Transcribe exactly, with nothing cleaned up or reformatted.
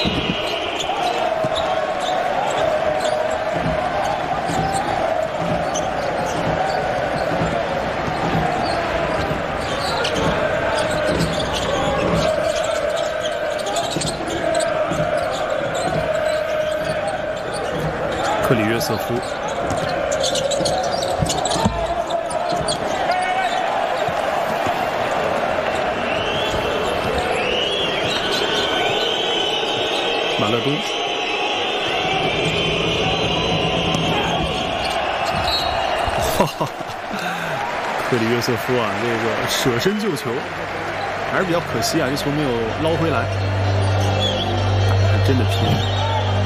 克里约瑟夫，马勒东，哈哈，克里约瑟夫啊，这个舍身救球，还是比较可惜啊，这球没有捞回来，还真的拼。